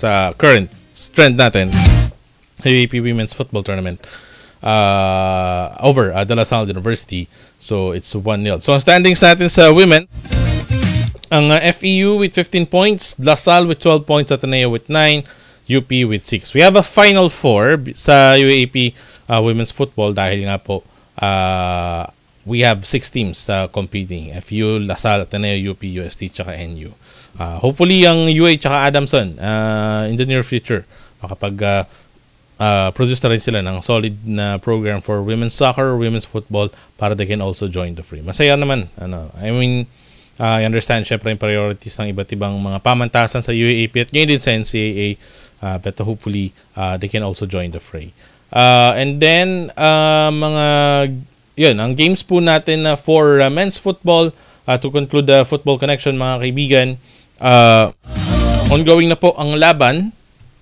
sa current trend natin, UAP Women's Football Tournament over De La Salle University. So it's 1-0. So ang standings natin sa women, ang FEU with 15 points, La Salle with 12 points, Ateneo with 9, UP with 6. We have a Final Four sa UAP Women's Football dahil nga po we have 6 teams competing. FEU, La Salle, Ateneo, UP, UST, tsaka NU. Hopefully ang UA tsaka Adamson in the near future makapag produce na rin sila ng solid na program for women's soccer, women's football para they can also join the free. Masaya naman. I understand syempre yung priorities ng iba't ibang mga pamantasan sa UAAP at ngayon din sa NCAA, but hopefully they can also join the fray. And then ang games po natin for men's football to conclude the football connection mga kaibigan, ongoing na po ang laban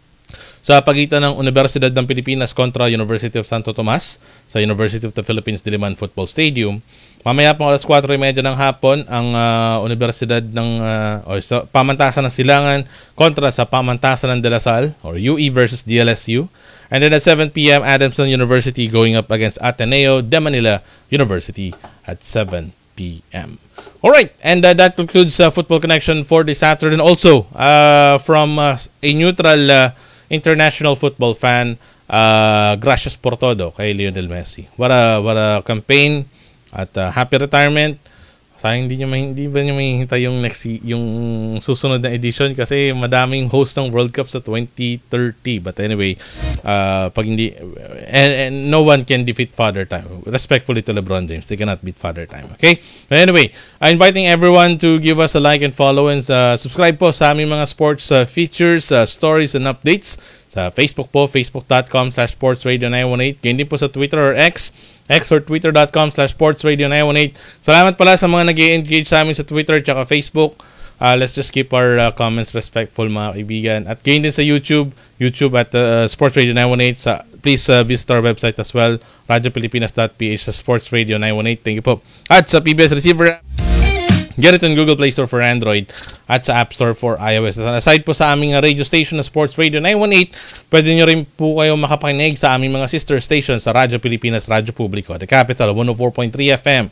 sa pagitan ng Universidad ng Pilipinas kontra University of Santo Tomas sa University of the Philippines Diliman Football Stadium. Mamaya pong alas 4:30 ng hapon ang Universidad ng Pamantasan ng Silangan kontra sa Pamantasan ng De La Salle or UE versus DLSU. And then at 7 p.m. Adamson University going up against Ateneo de Manila University at 7 p.m. Alright, and that concludes Football Connection for this afternoon. Also, from a neutral international football fan, gracias por todo kay Lionel Messi. What a campaign at happy retirement. Sayang hindi ba niyo mahihintay yung susunod na edition kasi madaming host ng World Cup sa 2030. But anyway, pag hindi and no one can defeat Father Time. Respectfully to LeBron James, they cannot beat Father Time. Okay? But anyway, I'm inviting everyone to give us a like and follow and subscribe po sa aming mga sports features, stories and updates sa Facebook po, facebook.com/sportsradio918. Ganyan din po sa Twitter or X or twitter.com/sportsradio918. Salamat pala sa mga nag-engage sa amin sa Twitter at Facebook. Let's just keep our comments respectful mga kaibigan. At ganyan din sa YouTube at Sports Radio 918. Please visit our website as well, radiopilipinas.ph sa Sports Radio 918. Thank you po. At sa PBS Receiver app, get it on Google Play Store for Android at sa App Store for iOS. Aside po sa aming radio station na Sports Radio 918, pwede nyo rin po kayo makapakinig sa aming mga sister stations sa Radyo Pilipinas, Radyo Publiko, The Capital, 104.3 FM,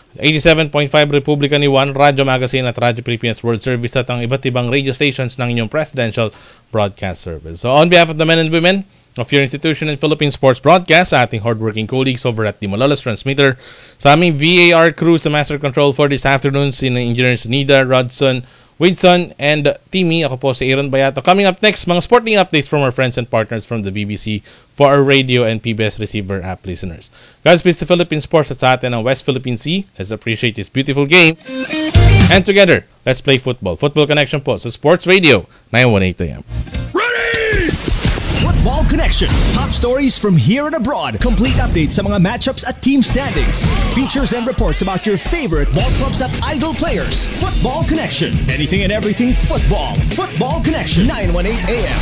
87.5 Republika ni Juan, Radyo Magazine at Radyo Pilipinas World Service at ang iba't ibang radio stations ng inyong Presidential Broadcast Service. So on behalf of the men and women of your institution and Philippine Sports Broadcast, sa ating hardworking colleagues over at the Malolos Transmitter, sa aming VAR crew sa Master Control for this afternoon, sina Engineers Nida, Rodson, Widson, and Timmy. Ako po si Aaron Bayato. Coming up next, mga sporting updates from our friends and partners from the BBC for our radio and PBS Receiver app listeners. Godspeed sa Philippine Sports at sa atin ang West Philippine Sea. Let's appreciate this beautiful game. And together, let's play football. Football Connection po sa Sports Radio 918 AM. Football Connection. Top stories from here and abroad. Complete updates sa mga matchups at team standings. Features and reports about your favorite ball clubs at idol players. Football Connection. Anything and everything football. Football Connection. 918 AM.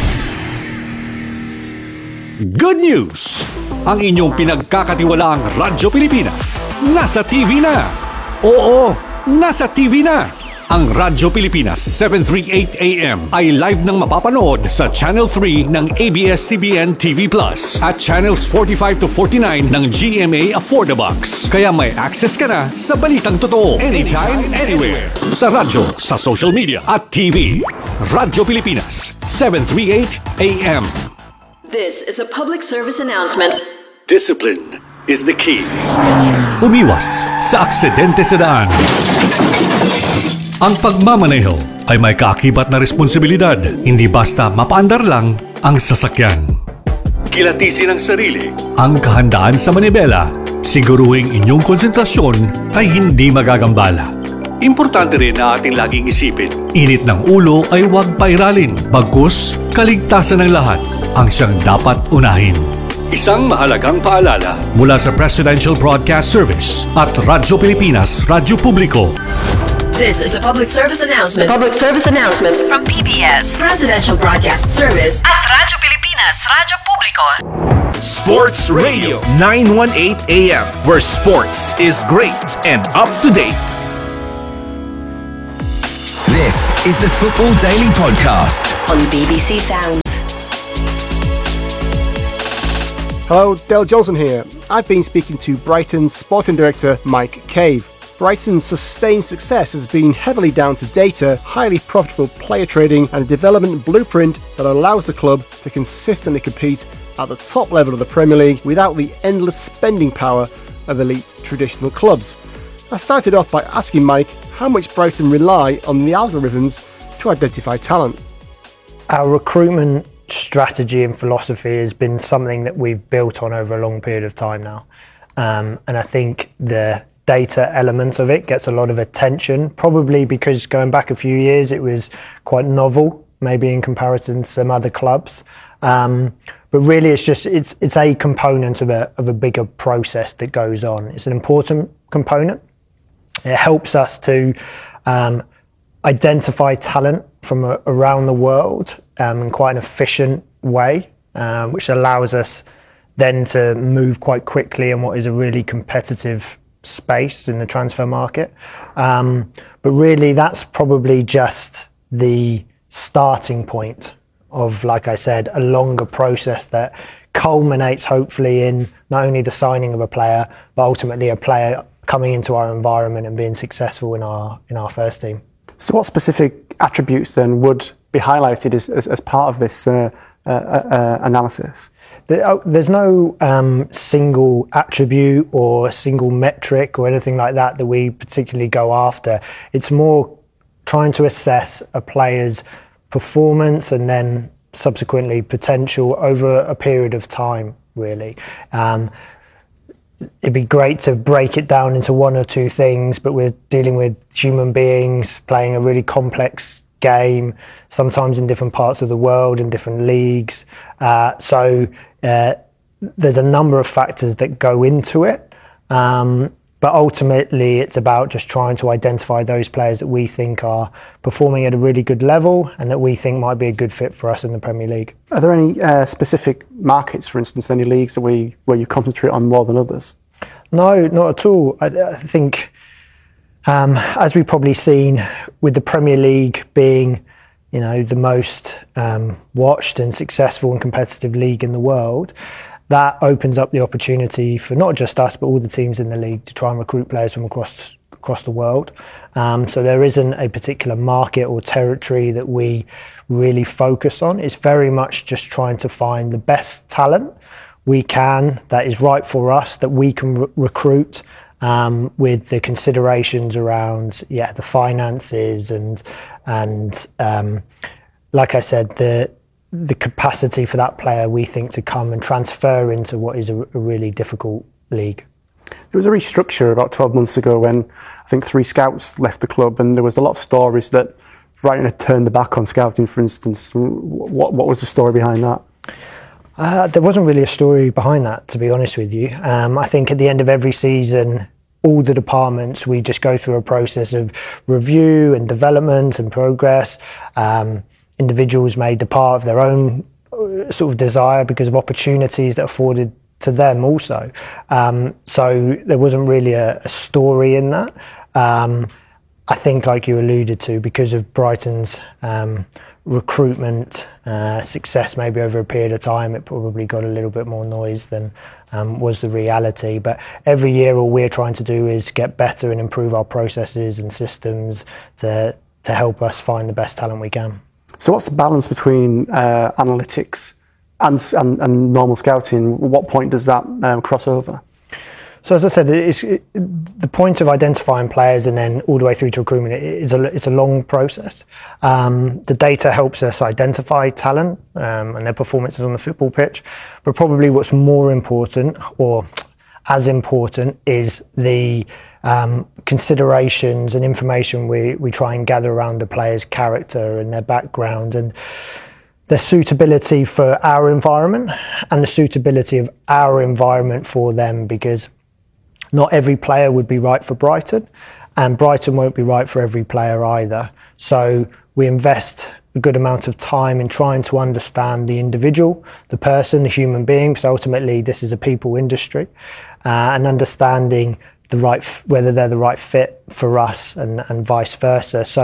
Good news! Ang inyong pinagkakatiwalaang Radyo Pilipinas nasa TV na. Oo, nasa TV na. Ang Radyo Pilipinas 738 AM ay live nang mapapanood sa Channel 3 ng ABS-CBN TV Plus at Channels 45 to 49 ng GMA Affordabox. Kaya may access ka na sa balitang totoo anytime, anywhere. Sa radyo, sa social media at TV. Radyo Pilipinas 738 AM. This is a public service announcement. Discipline is the key. Umiwas sa aksidente sa daan. Ang pagmamaneho ay may kaakibat na responsibilidad, hindi basta mapaandar lang ang sasakyan. Kilatisin ang sarili, ang kahandaan sa manibela, siguruhing inyong konsentrasyon ay hindi magagambala. Importante rin na ating laging isipin, init ng ulo ay huwag pairalin, bagkus kaligtasan ng lahat ang siyang dapat unahin. Isang mahalagang paalala mula sa Presidential Broadcast Service at Radyo Pilipinas, Radyo Publiko. This is a public service announcement. Public service announcement From PBS, Presidential Broadcast Service at Radyo Pilipinas, Radyo Publiko. Sports Radio 918 AM, where sports is great and up to date. This is the Football Daily Podcast on BBC Sounds. Hello, Dale Johnson here. I've been speaking to Brighton's sporting director Mike Cave. Brighton's sustained success has been heavily down to data, highly profitable player trading and a development blueprint that allows the club to consistently compete at the top level of the Premier League without the endless spending power of elite traditional clubs. I started off by asking Mike how much Brighton rely on the algorithms to identify talent. Our recruitment strategy and philosophy has been something that we've built on over a long period of time now. And I think the data element of it gets a lot of attention, probably because going back a few years it was quite novel, maybe in comparison to some other clubs. But really it's a component of a bigger process that goes on. It's an important component. It helps us to identify talent from around the world in quite an efficient way, which allows us then to move quite quickly in what is a really competitive space in the transfer market. But really that's probably just the starting point of, like I said, a longer process that culminates hopefully in not only the signing of a player, but ultimately a player coming into our environment and being successful in our first team. So what specific attributes then would be highlighted as part of this analysis? There's no single attribute or single metric or anything like that we particularly go after. It's more trying to assess a player's performance and then subsequently potential over a period of time, really. It'd be great to break it down into one or two things, but we're dealing with human beings playing a really complex game, sometimes in different parts of the world, in different leagues. So there's a number of factors that go into it. But ultimately, it's about just trying to identify those players that we think are performing at a really good level and that we think might be a good fit for us in the Premier League. Are there any specific markets, for instance, any leagues where you concentrate on more than others? No, not at all. I think, as we've probably seen with the Premier League being, the most watched and successful and competitive league in the world, that opens up the opportunity for not just us, but all the teams in the league to try and recruit players from across the world. So there isn't a particular market or territory that we really focus on. It's very much just trying to find the best talent we can that is right for us, that we can recruit with the considerations around the finances and like I said, the capacity for that player, we think, to come and transfer into what is a really difficult league. There was a restructure about 12 months ago when I think 3 scouts left the club, and there was a lot of stories that Brighton had turned the back on scouting, for instance. What was the story behind that? There wasn't really a story behind that, to be honest with you. I think at the end of every season, all the departments, we just go through a process of review and development and progress. Individuals may depart of their own sort of desire because of opportunities that are afforded to them also. So there wasn't really a story in that. I think, like you alluded to, because of Brighton's recruitment success maybe over a period of time, it probably got a little bit more noise than was the reality. But every year all we're trying to do is get better and improve our processes and systems to help us find the best talent we can. So what's the balance between analytics and normal scouting? At what point does that cross over? So as I said, the point of identifying players and then all the way through to recruitment it's a long process. The data helps us identify talent and their performances on the football pitch, but probably what's more important, or as important, is the considerations and information we try and gather around the player's character and their background and their suitability for our environment and the suitability of our environment for them, because not every player would be right for Brighton, and Brighton won't be right for every player either. So we invest a good amount of time in trying to understand the individual, the person, the human being, because ultimately this is a people industry, and understanding whether they're the right fit for us and vice versa. So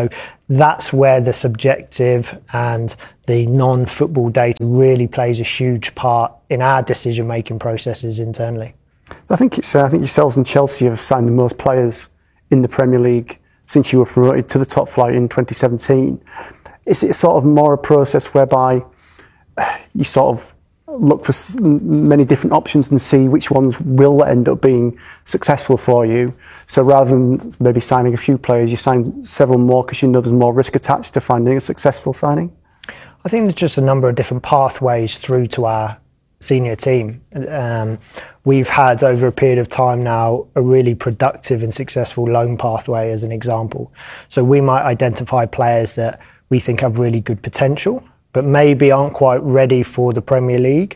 that's where the subjective and the non-football data really plays a huge part in our decision-making processes internally. I think yourselves and Chelsea have signed the most players in the Premier League since you were promoted to the top flight in 2017. Is it sort of more a process whereby you sort of look for many different options and see which ones will end up being successful for you? So rather than maybe signing a few players, you sign several more because you know there's more risk attached to finding a successful signing? I think there's just a number of different pathways through to our senior team. We've had, over a period of time now, a really productive and successful loan pathway as an example. So we might identify players that we think have really good potential, but maybe aren't quite ready for the Premier League.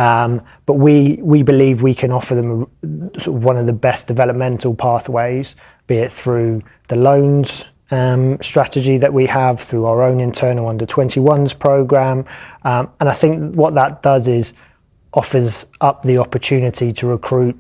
But we believe we can offer them sort of one of the best developmental pathways, be it through the loans strategy that we have, through our own internal under-21s program. And I think what that does is offers up the opportunity to recruit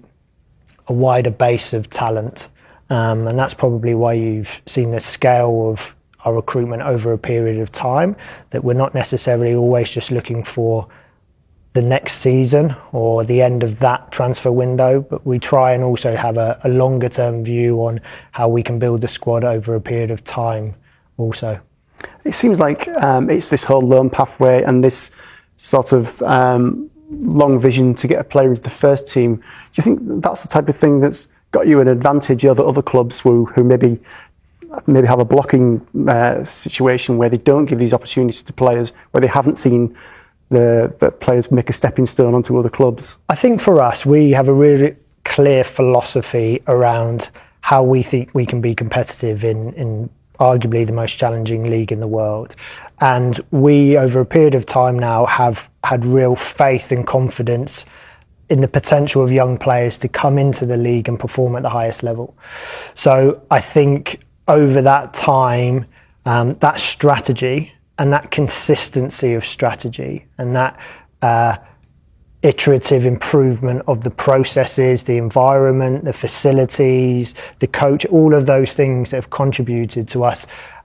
a wider base of talent. And that's probably why you've seen the scale of our recruitment over a period of time, that we're not necessarily always just looking for the next season or the end of that transfer window, but we try and also have a longer term view on how we can build the squad over a period of time also. It seems like it's this whole loan pathway and this sort of long vision to get a player into the first team. Do you think that's the type of thing that's got you an advantage over other clubs who maybe have a blocking situation where they don't give these opportunities to players, where they haven't seen the players make a stepping stone onto other clubs? I think for us, we have a really clear philosophy around how we think we can be competitive in arguably the most challenging league in the world. And we, over a period of time now, have had real faith and confidence in the potential of young players to come into the league and perform at the highest level. So I think over that time, that strategy and that consistency of strategy and that iterative improvement of the processes, the environment, the facilities, the coach, all of those things that have contributed to us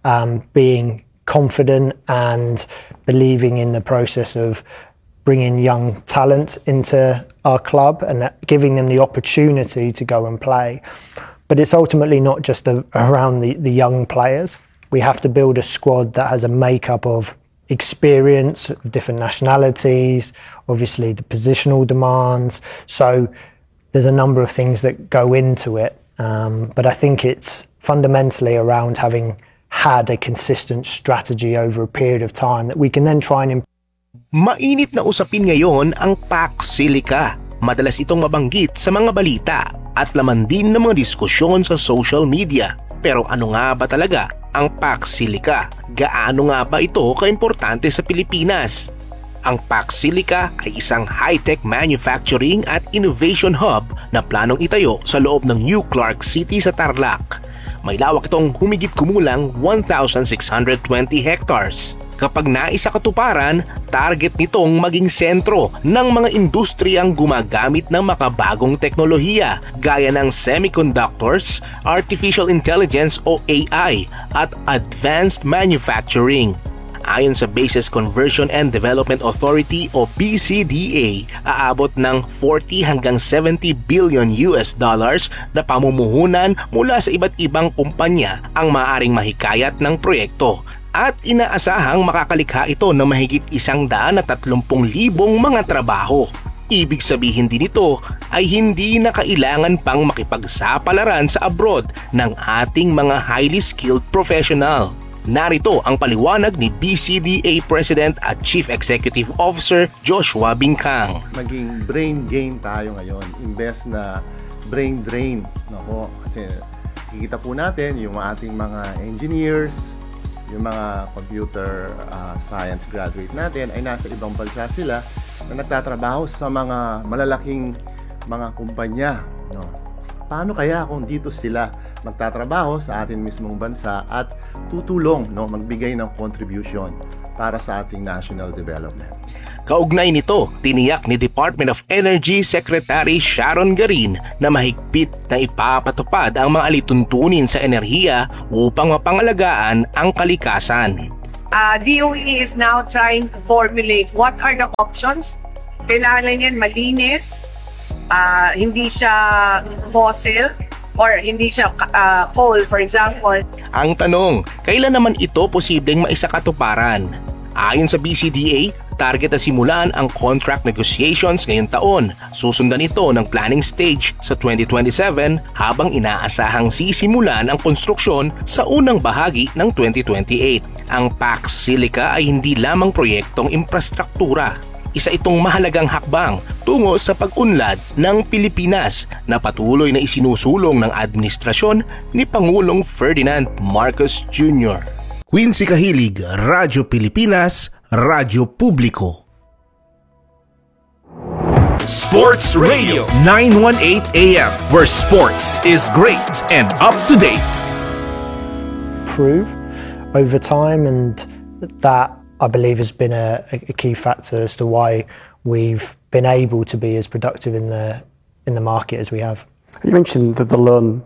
being confident and believing in the process of bringing young talent into our club and giving them the opportunity to go and play. But it's ultimately not just around the young players. We have to build a squad that has a makeup of experience, of different nationalities, obviously the positional demands. So there's a number of things that go into it. But I think it's fundamentally around having had a consistent strategy over a period of time that we can then try and improve. Mainit na usapin ngayon ang Pax Silica. Madalas itong mabanggit sa mga balita at laman din ng mga diskusyon sa social media. Pero ano nga ba talaga ang Pax Silica? Gaano nga ba ito kaimportante sa Pilipinas? Ang Pax Silica ay isang high-tech manufacturing at innovation hub na planong itayo sa loob ng New Clark City sa Tarlac. May lawak itong humigit kumulang 1,620 hectares. Kapag naisa katuparan, target nitong maging sentro ng mga industriyang gumagamit ng makabagong teknolohiya gaya ng semiconductors, artificial intelligence o AI at advanced manufacturing. Ayon sa Bases Conversion and Development Authority o BCDA, aabot ng 40 hanggang 70 billion US dollars na pamumuhunan mula sa iba't ibang kumpanya ang maaaring mahikayat ng proyekto. At inaasahang makakalikha ito ng mahigit 130,000 mga trabaho. Ibig sabihin din ito ay hindi na kailangan pang makipagsapalaran sa abroad ng ating mga highly skilled professional. Narito ang paliwanag ni BCDA President at Chief Executive Officer Joshua Bingkang. Maging brain gain tayo ngayon, imbes na brain drain. Nako, kasi kikita po natin yung ating mga engineers, yung mga computer science graduate natin ay nasa ibang bansa sila na nagtatrabaho sa mga malalaking mga kumpanya. No? Paano kaya kung dito sila magtatrabaho sa ating mismong bansa at tutulong, no, magbigay ng contribution para sa ating national development. Kaugnay nito, tiniyak ni Department of Energy Secretary Sharon Garin na mahigpit na ipapatupad ang mga alituntunin sa enerhiya upang mapangalagaan ang kalikasan. DOE is now trying to formulate what are the options. Kailangan yan malinis, hindi siya fossil, or hindi siya coal, for example. Ang tanong, kailan naman ito posibleng maisakatuparan? Ayon sa BCDA, target na simulan ang contract negotiations ngayong taon. Susundan ito ng planning stage sa 2027 habang inaasahang sisimulan ang konstruksyon sa unang bahagi ng 2028. Ang PAC Silica ay hindi lamang proyektong infrastruktura. Isa itong mahalagang hakbang tungo sa pag-unlad ng Pilipinas na patuloy na isinusulong ng administrasyon ni Pangulong Ferdinand Marcos Jr. Quincy Kahilig, Radyo Pilipinas, Radyo Publiko. Sports Radio 918 AM, where sports is great and up to date. Prove over time, and that I believe has been a key factor as to why we've been able to be as productive in the market as we have. You mentioned the loan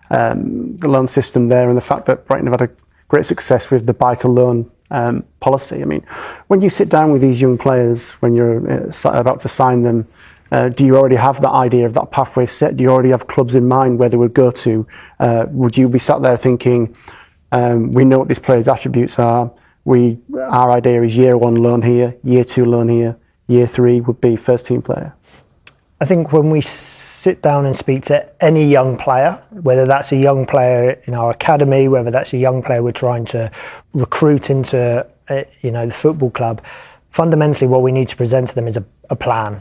system there, and the fact that Brighton have had a great success with the buy-to-loan policy. I mean, when you sit down with these young players, when you're about to sign them, do you already have that idea of that pathway set? Do you already have clubs in mind where they would go to? Would you be sat there thinking, we know what this player's attributes are, our idea is year one loan here, year two loan here, year three would be first team player? I think when we sit down and speak to any young player, whether that's a young player in our academy, whether that's a young player we're trying to recruit into the football club, fundamentally what we need to present to them is a plan.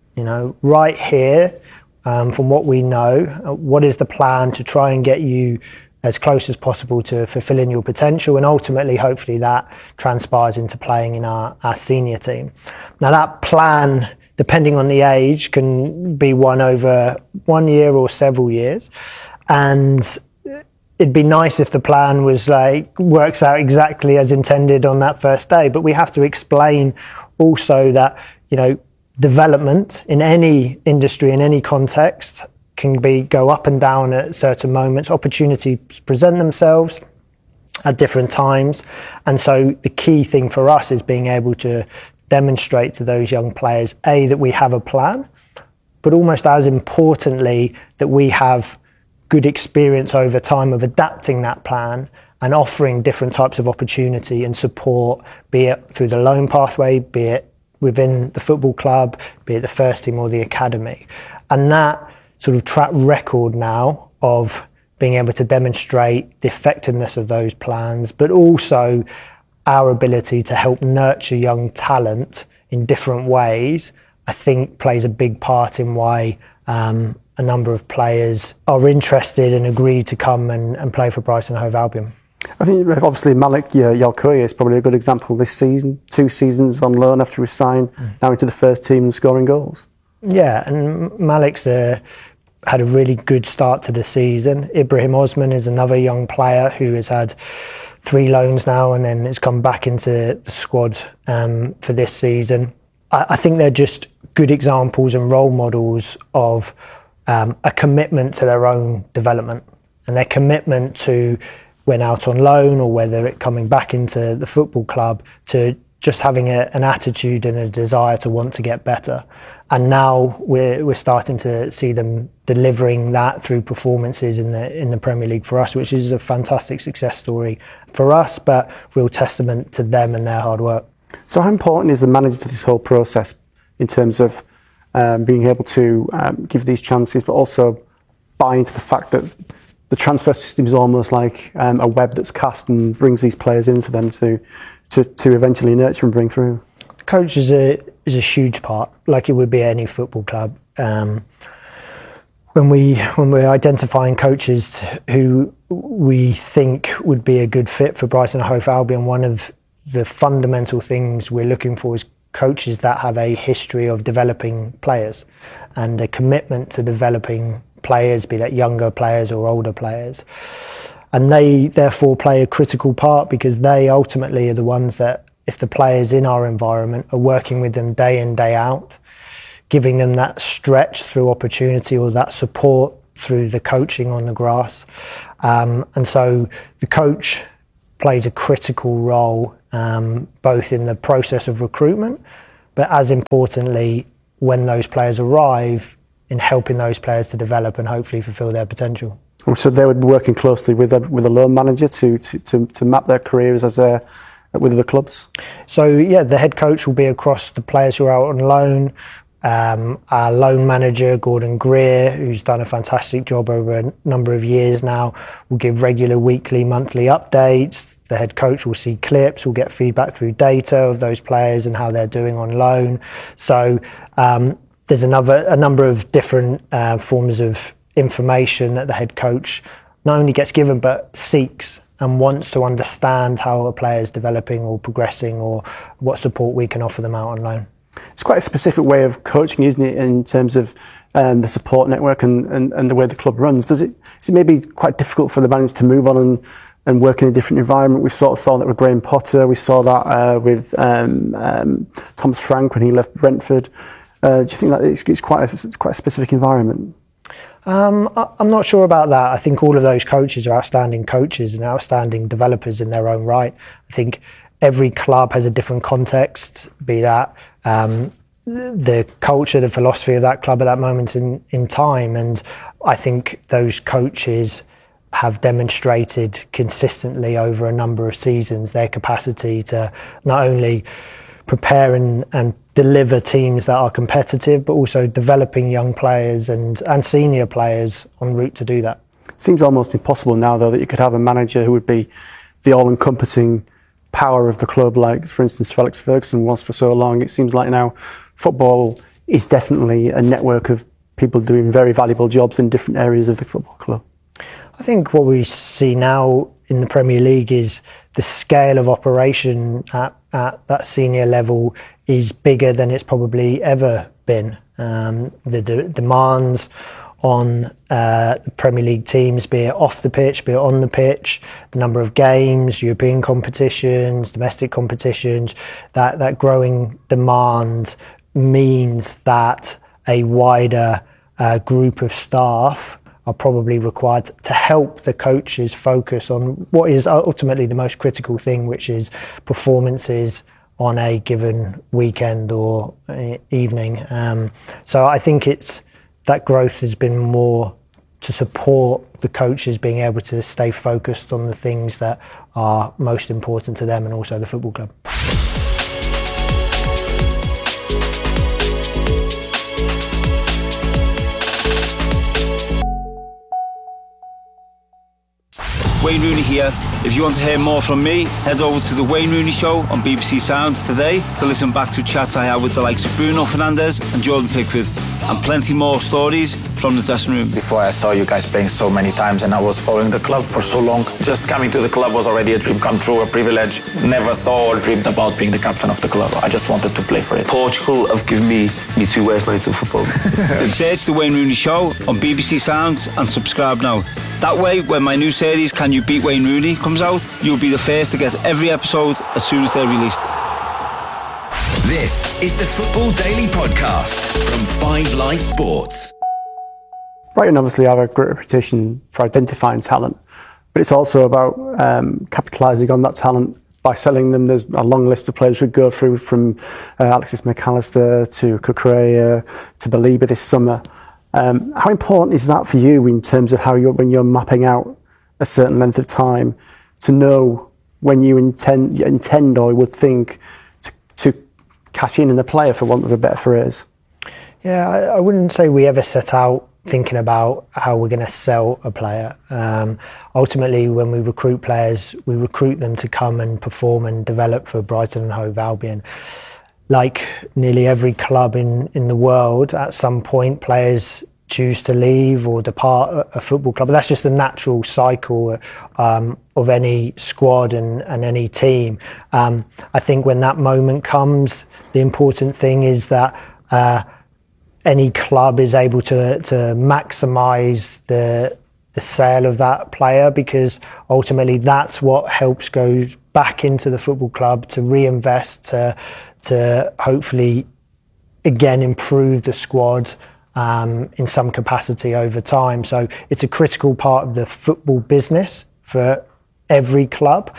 Right here, from what we know, what is the plan to try and get you as close as possible to fulfilling your potential, and ultimately, hopefully, that transpires into playing in our senior team. Now, that plan, depending on the age, can be won over 1 year or several years, and it'd be nice if the plan was works out exactly as intended on that first day. But we have to explain also that development in any industry, in any context, can go up and down at certain moments. Opportunities present themselves at different times. And so the key thing for us is being able to demonstrate to those young players, A, that we have a plan, but almost as importantly, that we have good experience over time of adapting that plan and offering different types of opportunity and support, be it through the loan pathway, be it within the football club, be it the first team or the academy. And that sort of track record now of being able to demonstrate the effectiveness of those plans, but also our ability to help nurture young talent in different ways, I think plays a big part in why a number of players are interested and agree to come and play for Brighton and Hove Albion. I think obviously Malik Yalkoya is probably a good example this season. 2 seasons on loan after he signed, now into the first team and scoring goals. Yeah, and Malik's had a really good start to the season. Ibrahim Osman is another young player who has had 3 loans now and then has come back into the squad for this season. I think they're just good examples and role models of a commitment to their own development and their commitment to, when out on loan or whether it coming back into the football club, to just having an attitude and a desire to want to get better. And now we're starting to see them delivering that through performances in the Premier League for us, which is a fantastic success story for us, but real testament to them and their hard work. So how important is the manager to this whole process in terms of being able to give these chances, but also buy into the fact that the transfer system is almost like a web that's cast and brings these players in for them to eventually nurture and bring through? Coach is a huge part, like it would be any football club. When we're identifying coaches who we think would be a good fit for Brighton and Hove Albion, one of the fundamental things we're looking for is coaches that have a history of developing players and a commitment to developing players, be that younger players or older players. And they therefore play a critical part because they ultimately are the ones that, if the players in our environment are working with them day in, day out, giving them that stretch through opportunity or that support through the coaching on the grass. And so the coach plays a critical role both in the process of recruitment, but as importantly, when those players arrive, in helping those players to develop and hopefully fulfil their potential. So they would be working closely with a loan manager to map their careers with the clubs? So yeah, the head coach will be across the players who are out on loan. Our loan manager, Gordon Greer, who's done a fantastic job over a number of years now, will give regular weekly, monthly updates. The head coach will see clips, will get feedback through data of those players and how they're doing on loan. So there's a number of different forms of information that the head coach not only gets given but seeks and wants to understand how a player is developing or progressing or what support we can offer them out on loan. It's quite a specific way of coaching, isn't it, in terms of the support network and the way the club runs. Is it maybe quite difficult for the manager to move on and work in a different environment? We sort of saw that with Graham Potter. We saw that with Thomas Frank when he left Brentford. Do you think that it's quite a specific environment? I'm not sure about that. I think all of those coaches are outstanding coaches and outstanding developers in their own right. I think every club has a different context, be that the culture, the philosophy of that club at that moment in time. And I think those coaches have demonstrated consistently over a number of seasons their capacity to not only prepare and deliver teams that are competitive, but also developing young players and senior players en route to do that. Seems almost impossible now, though, that you could have a manager who would be the all-encompassing power of the club, like, for instance, Alex Ferguson was for so long. It seems like now football is definitely a network of people doing very valuable jobs in different areas of the football club. I think what we see now in the Premier League is the scale of operation at that senior level is bigger than it's probably ever been. The demands on the Premier League teams, be it off the pitch, be it on the pitch, the number of games, European competitions, domestic competitions, that growing demand means that a wider group of staff are probably required to help the coaches focus on what is ultimately the most critical thing, which is performances on a given weekend or evening. So I think that growth has been more to support the coaches being able to stay focused on the things that are most important to them and also the football club. Wayne Rooney here. If you want to hear more from me, head over to the Wayne Rooney Show on BBC Sounds today to listen back to chats I had with the likes of Bruno Fernandes and Jordan Pickford, and plenty more stories from the dressing room. Before I saw you guys playing so many times and I was following the club for so long, just coming to the club was already a dream come true, a privilege. Never thought or dreamed about being the captain of the club. I just wanted to play for it. Portugal have given me two worst nights of football. Search the Wayne Rooney Show on BBC Sounds and subscribe now. That way, when my new series Can You Beat Wayne Rooney comes out, you'll be the first to get every episode as soon as they're released. This is the Football Daily Podcast from 5 Live Sports. Brighton obviously have a great reputation for identifying talent, but it's also about capitalising on that talent by selling them. There's a long list of players we go through, from Alexis McAllister to Cucurella to Baliba this summer. How important is that for you in terms of when you're mapping out a certain length of time, to know when you intend or would think to cash in a player, for want of a better phrase? Yeah, I wouldn't say we ever set out thinking about how we're going to sell a player. Ultimately, when we recruit players, we recruit them to come and perform and develop for Brighton and Hove Albion. Like nearly every club in the world, at some point players choose to leave or depart a football club. But that's just a natural cycle of any squad and any team. I think when that moment comes, the important thing is that any club is able to maximise the sale of that player, because ultimately that's what helps go back into the football club to reinvest, to hopefully again improve the squad in some capacity over time. So it's a critical part of the football business for every club,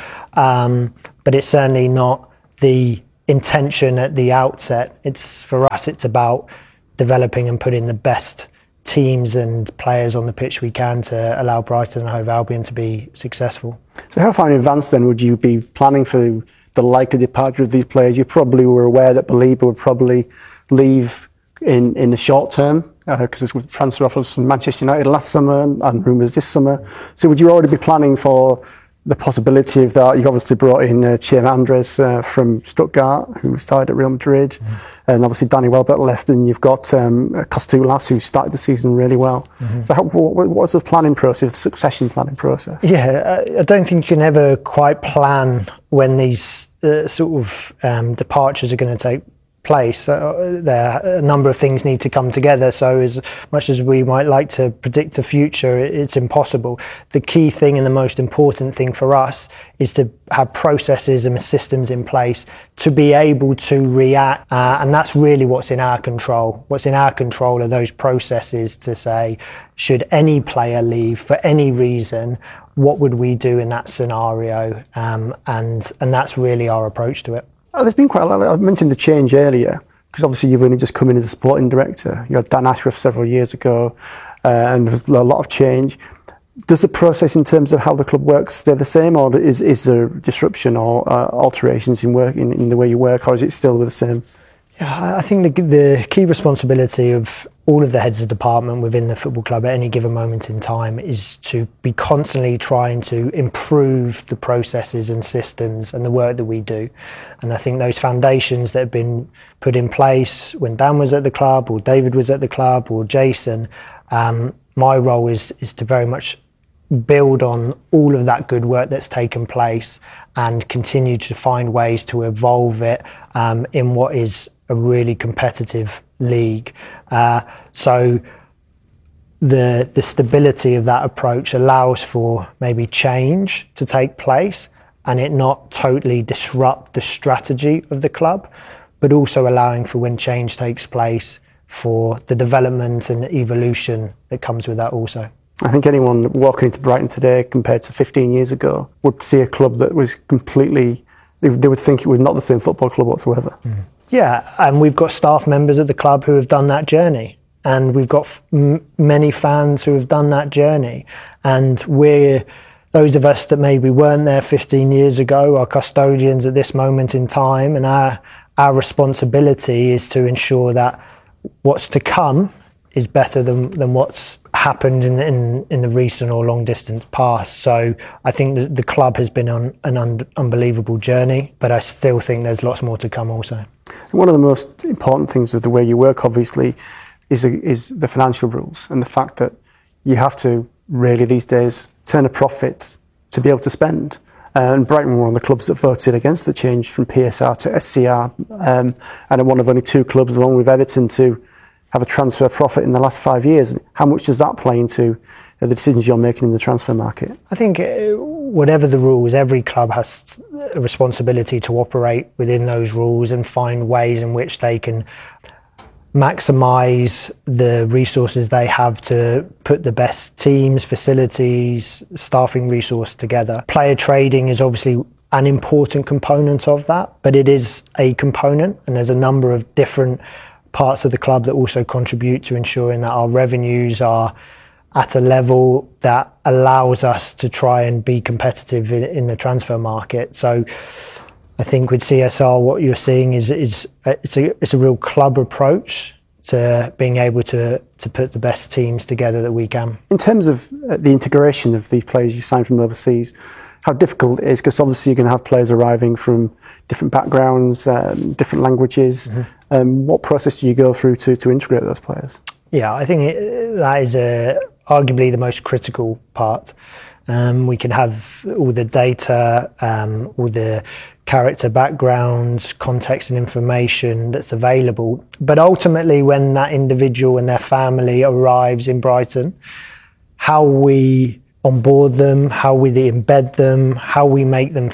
but it's certainly not the intention at the outset. It's, for us, it's about developing and putting the best teams and players on the pitch we can to allow Brighton and Hove Albion to be successful. So how far in advance then would you be planning for the likely departure of these players? You probably were aware that Baliba would probably leave in the short term, because there was transfer offers from Manchester United last summer and rumours this summer. So would you already be planning for the possibility of that? You've obviously brought in Chiem Andres from Stuttgart, who started at Real Madrid, and obviously Danny Welbeck left, and you've got Costellas, who started the season really well. So what's the planning process, the succession planning process? Yeah, I don't think you can ever quite plan when these sort of departures are going to take place. A number of things need to come together, so as much as we might like to predict the future, it's impossible. The key thing and the most important thing for us is to have processes and systems in place to be able to react, and that's really what's in our control. What's in our control are those processes to say, should any player leave for any reason, what would we do in that scenario, and that's really our approach to it. There's been quite a lot. I mentioned the change earlier, because obviously you've only just come in as a sporting director. You had Dan Ashworth several years ago, and there's a lot of change. Does the process in terms of how the club works stay the same, or is there disruption or alterations in the way you work, or is it still the same? Yeah, I think the key responsibility of all of the heads of department within the football club at any given moment in time is to be constantly trying to improve the processes and systems and the work that we do. And I think those foundations that have been put in place when Dan was at the club, or David was at the club, or Jason, my role is to very much build on all of that good work that's taken place and continue to find ways to evolve it in what is a really competitive league. So the stability of that approach allows for maybe change to take place and it not totally disrupt the strategy of the club, but also allowing for, when change takes place, for the development and evolution that comes with that also. I think anyone walking into Brighton today compared to 15 years ago would see a club that was completely, they would think it was not the same football club whatsoever. Yeah, and we've got staff members at the club who have done that journey, and we've got many fans who have done that journey, and we're, those of us that maybe weren't there 15 years ago are custodians at this moment in time, and our responsibility is to ensure that what's to come is better than what's happened in the recent or long distance past. So I think the club has been on an unbelievable journey, but I still think there's lots more to come also. One of the most important things of the way you work, obviously, is the financial rules and the fact that you have to really these days turn a profit to be able to spend. And Brighton were one of the clubs that voted against the change from PSR to SCR, and one of only two clubs, along with Everton, to have a transfer profit in the last 5 years. How much does that play into the decisions you're making in the transfer market? I think whatever the rules, every club has a responsibility to operate within those rules and find ways in which they can maximise the resources they have to put the best teams, facilities, staffing resource together. Player trading is obviously an important component of that, but it is a component, and there's a number of different parts of the club that also contribute to ensuring that our revenues are at a level that allows us to try and be competitive in the transfer market. So I think with CSR, what you're seeing is it's a real club approach to being able to put the best teams together that we can. In terms of the integration of these players you signed from overseas, how difficult it is, because obviously you're going to have players arriving from different backgrounds, different languages. What process do you go through to integrate those players? Yeah, I think that is arguably the most critical part. We can have all the data, all the character backgrounds, context and information that's available. But ultimately, when that individual and their family arrives in Brighton, how we onboard them, how we embed them, how we make them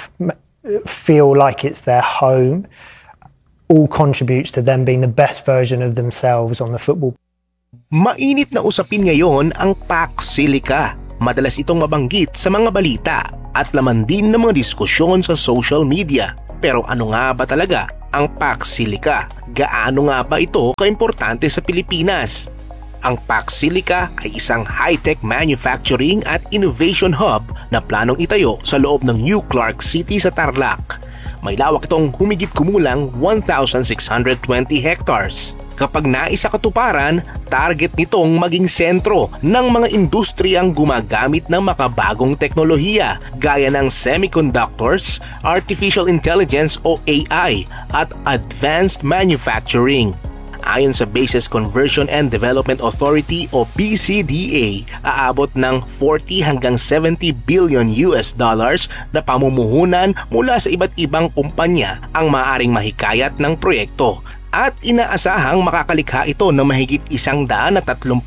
feel like it's their home, all contributes to them being the best version of themselves on the football. Mainit na usapin ngayon ang Pax Silica. Madalas itong mabanggit sa mga balita at laman din ng mga diskusyon sa social media. Pero ano nga ba talaga ang Pax Silica? Gaano nga ba ito kaimportante sa Pilipinas? Ang Pax Silica ay isang high-tech manufacturing at innovation hub na planong itayo sa loob ng New Clark City sa Tarlac. May lawak itong humigit kumulang 1,620 hectares. Kapag naisa katuparan, target nitong maging sentro ng mga industriyang gumagamit ng makabagong teknolohiya gaya ng semiconductors, artificial intelligence o AI at advanced manufacturing. Ayon sa Bases Conversion and Development Authority o BCDA, aabot ng 40 hanggang 70 billion US dollars na pamumuhunan mula sa iba't ibang kumpanya ang maaaring mahikayat ng proyekto. At inaasahang makakalikha ito ng mahigit 130,000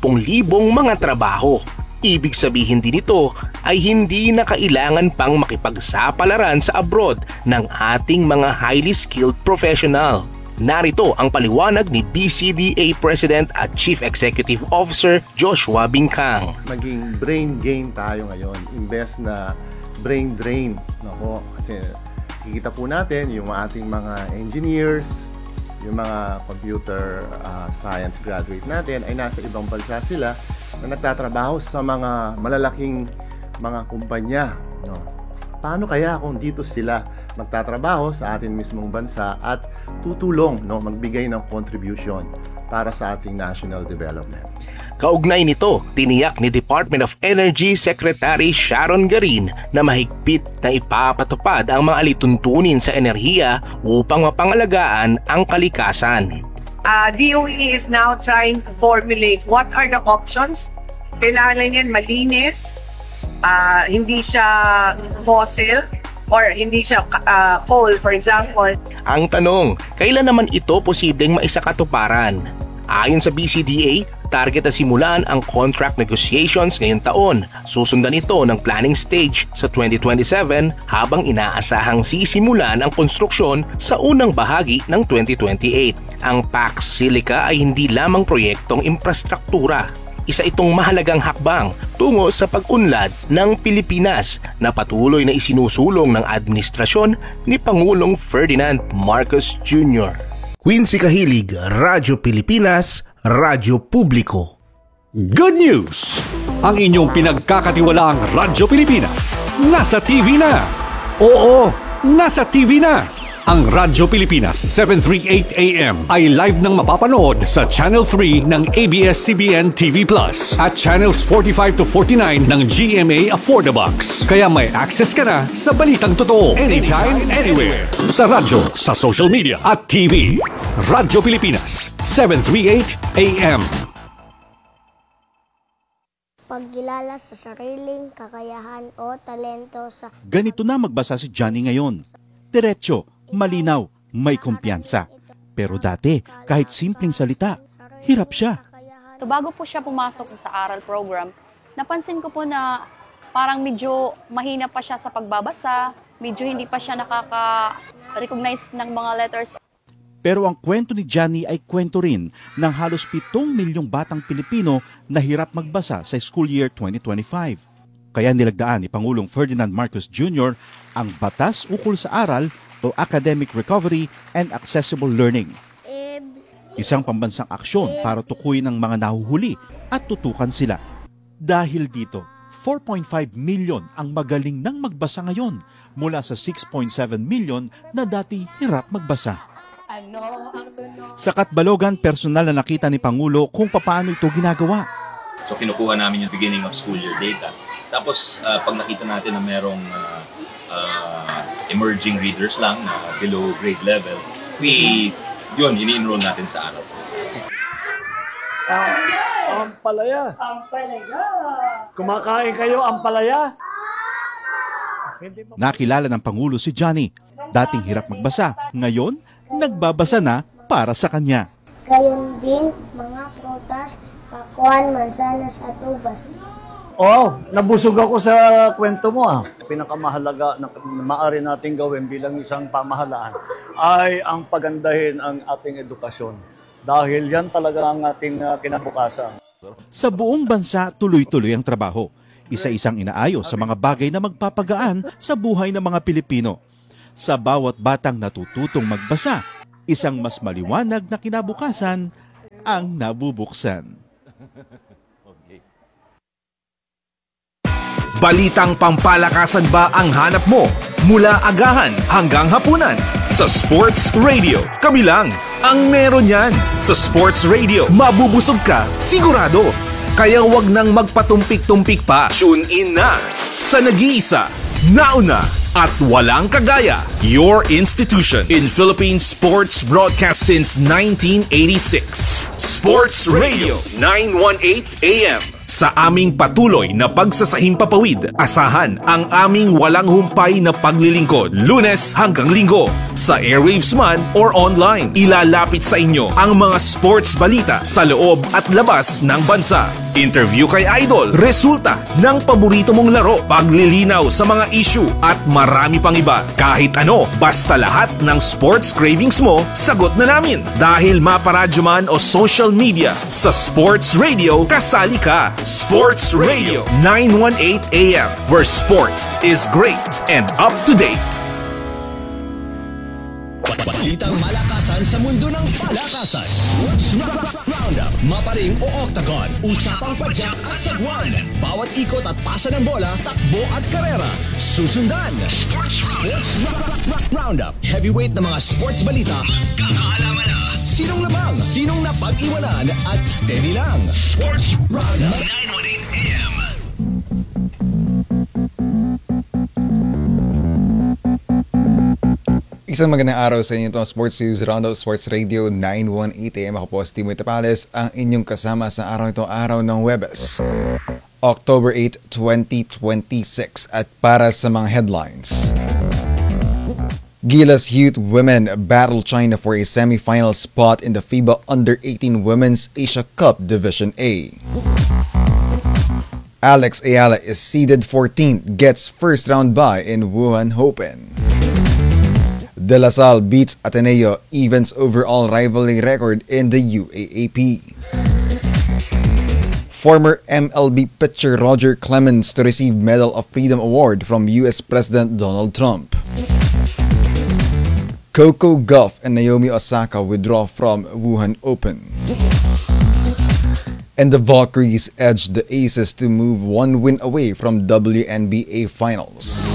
mga trabaho. Ibig sabihin din ito ay hindi na kailangan pang makipagsapalaran sa abroad ng ating mga highly skilled professional. Narito ang paliwanag ni BCDA President at Chief Executive Officer Joshua Bingkang. Maging brain gain tayo ngayon, imbes na brain drain. Nako, kasi kikita po natin yung ating mga engineers, yung mga computer science graduate natin ay nasa ibang bansa sila na nagtatrabaho sa mga malalaking mga kumpanya. No? Paano kaya kung dito sila magtatrabaho sa ating mismong bansa at tutulong, no, magbigay ng contribution para sa ating national development? Kaugnay nito, tiniyak ni Department of Energy Secretary Sharon Garin na mahigpit na ipapatupad ang mga alituntunin sa enerhiya upang mapangalagaan ang kalikasan. DOE is now trying to formulate what are the options. Kailangan yan malinis, hindi siya fossil, or hindi siya coal, for example. Ang tanong, kailan naman ito posibleng maisakatuparan? Ayon sa BCDA, target na simulan ang contract negotiations ngayong taon. Susundan ito ng planning stage sa 2027 habang inaasahang sisimulan ang konstruksyon sa unang bahagi ng 2028. Ang Pax Silica ay hindi lamang proyektong infrastruktura. Isa itong mahalagang hakbang tungo sa pag-unlad ng Pilipinas na patuloy na isinusulong ng administrasyon ni Pangulong Ferdinand Marcos Jr. Quincy Kahilig, Radyo Pilipinas, Radyo Publiko. Good news! Ang inyong pinagkakatiwalaang Radyo Pilipinas nasa TV na! Oo, nasa TV na! Ang Radyo Pilipinas 738 AM ay live nang mapapanood sa Channel 3 ng ABS-CBN TV Plus at Channels 45 to 49 ng GMA Affordabox. Kaya may access ka na sa balitang totoo anytime, anywhere. Sa radyo, sa social media at TV. Radyo Pilipinas 738 AM. Pagkilala sa sariling kakayahan o talento sa... Ganito na magbasa si Johnny ngayon. Diretso, malinaw, may kumpiyansa. Pero dati, kahit simpleng salita, hirap siya. So bago po siya pumasok sa aral program, napansin ko po na parang medyo mahina pa siya sa pagbabasa, medyo hindi pa siya nakaka-recognize ng mga letters. Pero ang kwento ni Johnny ay kwento rin ng halos 7 milyong batang Pilipino na hirap magbasa sa school year 2025. Kaya nilagdaan ni Pangulong Ferdinand Marcos Jr. ang Batas Ukol sa Aral o Academic Recovery and Accessible Learning. Isang pambansang aksyon para tukuyin ang mga nahuhuli at tutukan sila. Dahil dito, 4.5 million ang magaling nang magbasa ngayon mula sa 6.7 million na dati hirap magbasa. Sa Katbalogan, personal na nakita ni Pangulo kung paano ito ginagawa. So kinukuha namin yung beginning of school year data. Tapos pag nakita natin na merong emerging readers lang na below grade level, ini-enroll natin sa aral. Ampalaya. Ampalaya. Kumakain kayo ampalaya? Nakilala ng Pangulo si Johnny. Dating hirap magbasa, ngayon nagbabasa na para sa kanya. Gayon din, mga prutas, pakuan, mansanas at ubas. Oo, nabusog ako sa kwento mo Pinakamahalaga na maaari nating gawin bilang isang pamahalaan ay ang pagandahin ang ating edukasyon. Dahil yan talaga ang ating kinabukasan. Sa buong bansa, tuloy-tuloy ang trabaho. Isa-isang inaayos sa mga bagay na magpapagaan sa buhay ng mga Pilipino. Sa bawat batang natututong magbasa, isang mas maliwanag na kinabukasan ang nabubuksan. Balitang pampalakasan ba ang hanap mo? Mula agahan hanggang hapunan. Sa Sports Radio, kami lang ang meron yan. Sa Sports Radio, mabubusog ka, sigurado. Kaya wag nang magpatumpik-tumpik pa. Tune in na sa nag-iisa, nauna, at walang kagaya. Your institution in Philippine sports broadcast since 1986. Sports Radio 918 AM. Sa aming patuloy na pagsasahimpapawid, asahan ang aming walang humpay na paglilingkod, Lunes hanggang Linggo. Sa airwaves man or online, ilalapit sa inyo ang mga sports balita sa loob at labas ng bansa. Interview kay Idol, resulta ng paborito mong laro, paglilinaw sa mga issue at marami pang iba. Kahit ano, basta lahat ng sports cravings mo, sagot na namin. Dahil maparadyo man o social media, sa Sports Radio, kasali ka. Sports Radio 918 AM, where sports is great and up to date. Balitang malakasan sa mundo ng palakasan. Sports Roundup. Maparing o octagon, usapang padyak at sagwan. Bawat ikot at pasa ng bola, takbo at karera. Susundan. Sports Roundup. Heavyweight na mga sports balita. Magkakaalaman na. Sinong labang, sinong napag-iwanan at steady lang. Sports Roundup. 918 AM. Isang magandang araw sa inyo itong Sports News Roundup Sports Radio 918 AM. Ako po si Timoy Tapales, ang inyong kasama sa araw ito, araw ng Huwebes, October 8, 2026. At para sa mga headlines, Gilas Youth Women battle China for a semi-final spot in the FIBA Under-18 Women's Asia Cup Division A. Alex Ayala is seeded 14th, gets first round bye in Wuhan Open. De La Salle beats Ateneo, evens overall rivalry record in the UAAP. Former MLB pitcher Roger Clemens to receive Medal of Freedom Award from US President Donald Trump. Coco Gauff and Naomi Osaka withdraw from Wuhan Open. And the Valkyries edged the Aces to move one win away from WNBA Finals.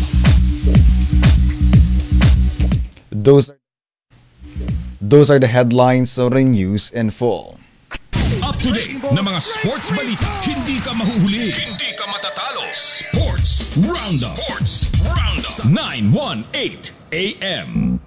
Those are the headlines of the news in full. Up to date na mga sports balita. Hindi ka mahuhuli. Hindi ka matatalo. Sports Roundup. Sports Roundup. 918 AM.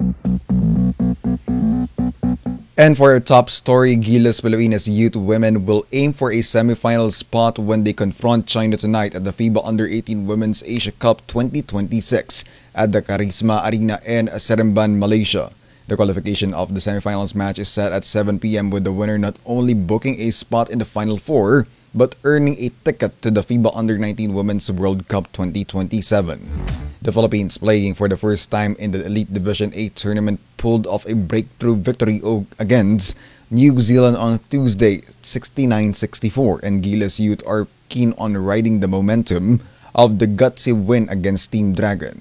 And for our top story, Gilas Pilipinas Youth Women will aim for a semi-final spot when they confront China tonight at the FIBA Under-18 Women's Asia Cup 2026 at the Karisma Arena in Seremban, Malaysia. The qualification of the semi-finals match is set at 7 p.m. with the winner not only booking a spot in the Final Four, but earning a ticket to the FIBA Under-19 Women's World Cup 2027. The Philippines, playing for the first time in the Elite Division 8 tournament, pulled off a breakthrough victory against New Zealand on Tuesday, 69-64, and Gilas Youth are keen on riding the momentum of the gutsy win against Team Dragon.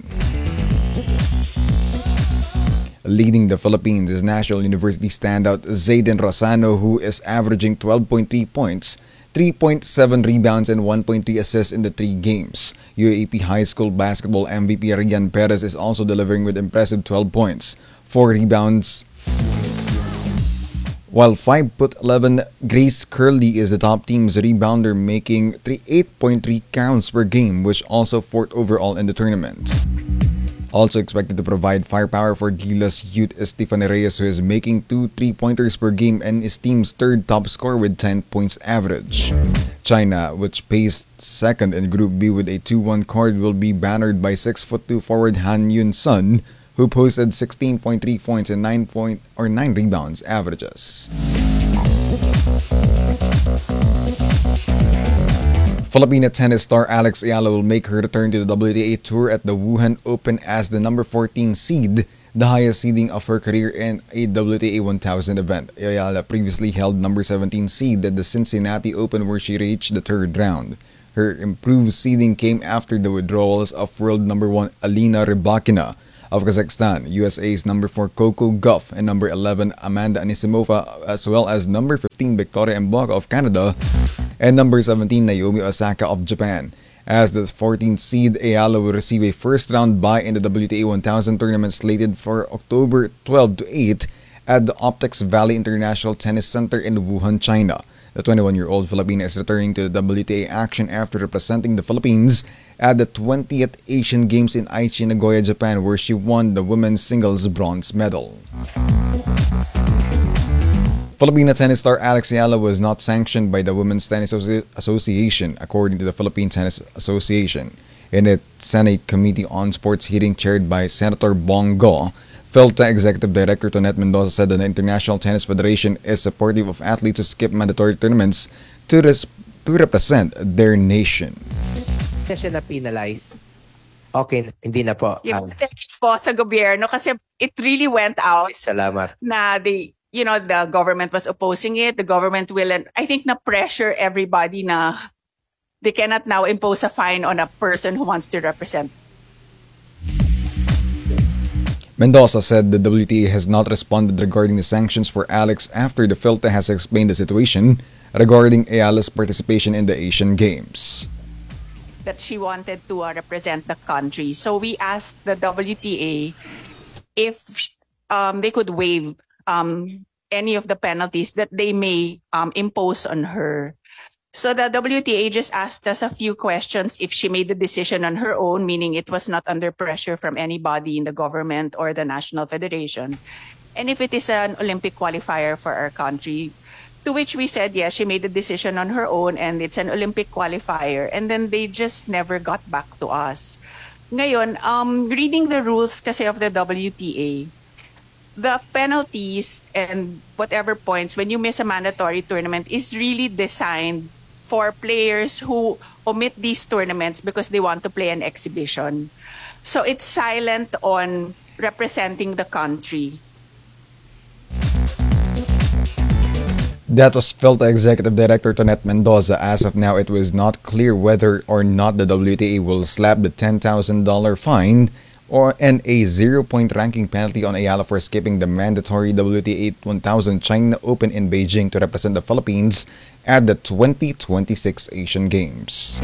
Leading the Philippines is National University standout Zayden Rosano, who is averaging 12.3 points, 3.7 rebounds and 1.3 assists in the 3 games. UAAP High School Basketball MVP Rian Perez is also delivering with impressive 12 points, 4 rebounds, while 5'11" Grace Curley is the top team's rebounder, making 8.3 counts per game, which also 4th overall in the tournament. Also expected to provide firepower for Gilas youth is Stephanie Reyes, who is making 2 3-pointers per game and is team's third top scorer with 10 points average. China, which placed second in Group B with a 2-1 card, will be bannered by 6'2" forward Han Yun-sun, who posted 16.3 points and 9 rebounds averages. Filipina tennis star Alex Ayala will make her return to the WTA Tour at the Wuhan Open as the number 14 seed, the highest seeding of her career in a WTA 1000 event. Ayala previously held number 17 seed at the Cincinnati Open, where she reached the third round. Her improved seeding came after the withdrawals of world number 1 Alina Rybakina of Kazakhstan, USA's number 4 Coco Gauff, and number 11 Amanda Anisimova, as well as number 15 Victoria Mboko of Canada and number 17 Naomi Osaka of Japan. As the 14th seed, Ayala will receive a first-round bye in the WTA 1000 tournament slated for October 12 to 8 at the Optics Valley International Tennis Center in Wuhan, China. The 21-year-old Filipina is returning to the WTA action after representing the Philippines at the 20th Asian Games in Aichi, Nagoya, Japan, where she won the women's singles bronze medal. Filipina tennis star Alex Ayala was not sanctioned by the Women's Tennis Association, according to the Philippine Tennis Association. In its Senate Committee on Sports hearing chaired by Senator Bongo, PhilTA Executive Director Tonette Mendoza said that the International Tennis Federation is supportive of athletes who skip mandatory tournaments to represent their nation. Siya na penalize. Okay, hindi na po. Thank you po sa gobyerno kasi it really went out. Salamat. Na the government was opposing it. The government will, and I think, na pressure everybody na they cannot now impose a fine on a person who wants to represent. Mendoza said the WTA has not responded regarding the sanctions for Alex after the PhilTA has explained the situation regarding Ayala's participation in the Asian Games. That she wanted to represent the country. So we asked the WTA if they could waive any of the penalties that they may impose on her. So the WTA just asked us a few questions if she made the decision on her own, meaning it was not under pressure from anybody in the government or the National Federation, and if it is an Olympic qualifier for our country. To which we said, yes, she made the decision on her own and it's an Olympic qualifier. And then they just never got back to us. Ngayon, reading the rules kasi of the WTA, the penalties and whatever points when you miss a mandatory tournament is really designed for players who omit these tournaments because they want to play an exhibition. So it's silent on representing the country. That was PhilTA Executive Director Tonette Mendoza. As of now, it was not clear whether or not the WTA will slap the $10,000 fine and a 0-point ranking penalty on Ayala for skipping the mandatory WTA 1000 China Open in Beijing to represent the Philippines at the 2026 Asian Games.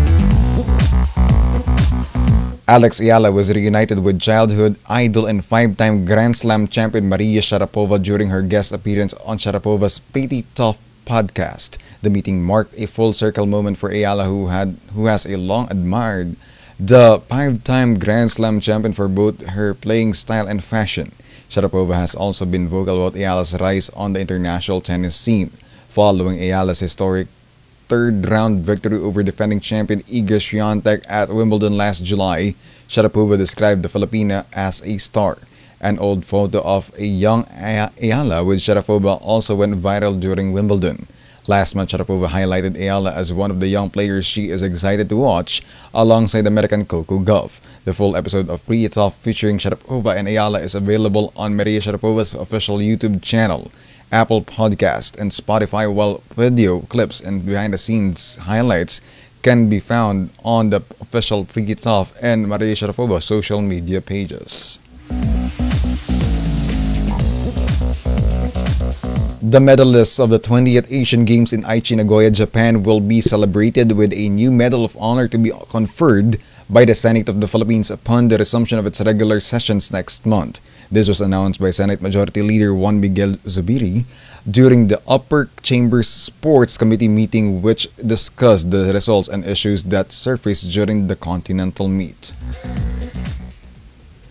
Alex Ayala was reunited with childhood idol and 5-time Grand Slam champion Maria Sharapova during her guest appearance on Sharapova's Pretty Tough podcast. The meeting marked a full-circle moment for Ayala, who has long admired the 5-time Grand Slam champion for both her playing style and fashion. Sharapova has also been vocal about Ayala's rise on the international tennis scene. Following Ayala's historic third-round victory over defending champion Iga Swiatek at Wimbledon last July, Sharapova described the Filipina as a star. An old photo of a young Ayala with Sharapova also went viral during Wimbledon. Last month, Sharapova highlighted Ayala as one of the young players she is excited to watch, alongside American Coco Gauff. The full episode of Pretty Tough featuring Sharapova and Ayala is available on Maria Sharapova's official YouTube channel, Apple Podcast, and Spotify, while video clips and behind-the-scenes highlights can be found on the official Pretty Tough and Maria Sharapova social media pages. The medalists of the 20th Asian Games in Aichi, Nagoya, Japan will be celebrated with a new Medal of Honor to be conferred by the Senate of the Philippines upon the resumption of its regular sessions next month. This was announced by Senate Majority Leader Juan Miguel Zubiri during the Upper Chamber's Sports Committee meeting, which discussed the results and issues that surfaced during the continental meet.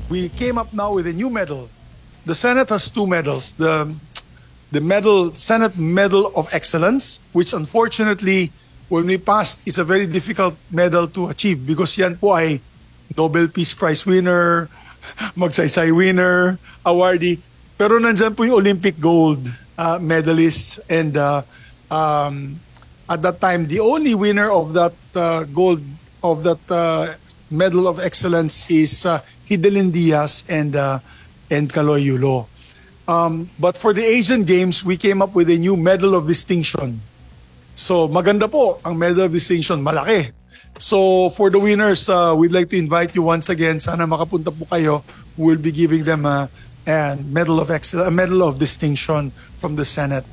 we came up now with a new medal. The Senate has two medals. The Senate Medal of Excellence, which unfortunately, when we passed, is a very difficult medal to achieve because yan po ay Nobel Peace Prize winner, Magsaysay winner, awardee. Pero nandyan po yung Olympic gold medalists. And at that time, the only winner of that Medal of Excellence is Hidelin Diaz and Kaloy Yulo. But for the Asian Games, we came up with a new Medal of Distinction. So maganda po ang Medal of Distinction, malaki. So for the winners, we'd like to invite you once again. Sana makapunta po kayo. We'll be giving them a Medal of Excellence, a Medal of Distinction from the Senate.